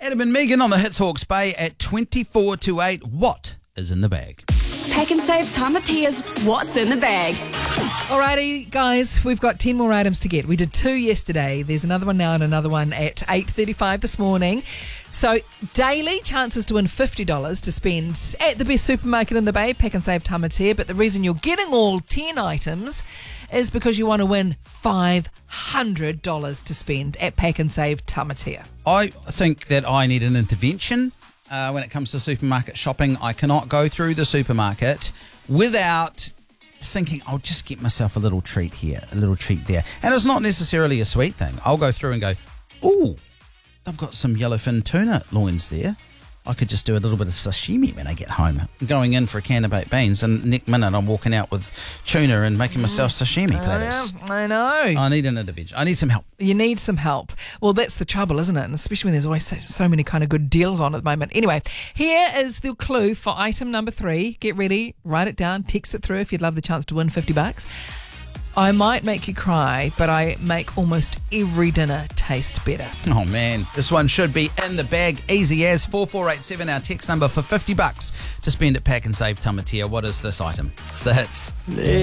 Adam and Megan on the Hits Hawke's Bay at 24 to 8. What is in the bag? Pack and Save Tamatia's What's in the Bag. Alrighty, guys, we've got 10 more items to get. We did 2 yesterday. There's another one now and another one at 8:35 this morning. So, daily chances to win $50 to spend at the best supermarket in the Bay, Pack and Save Tamatea. But the reason you're getting all 10 items is because you want to win $500 to spend at Pack and Save Tamatea. I think that I need an intervention when it comes to supermarket shopping. I cannot go through the supermarket without thinking, I'll just get myself a little treat here, a little treat there. And it's not necessarily a sweet thing. I'll go through and go, ooh, I've got some yellowfin tuna loins there. I could just do a little bit of sashimi when I get home. I'm going in for a can of baked beans, and next minute I'm walking out with tuna and making myself sashimi platters. I know. I need an intervention. I need some help. You need some help. Well, that's the trouble, isn't it? And especially when there's always so many kind of good deals on at the moment. Anyway, here is the clue for item number 3. Get ready, write it down, text it through if you'd love the chance to win $50. I might make you cry, but I make almost every dinner taste better. Oh man, this one should be in the bag. Easy as 4487, our text number for $50 to spend at Pack and Save Tamatea. What is this item? It's the Hits.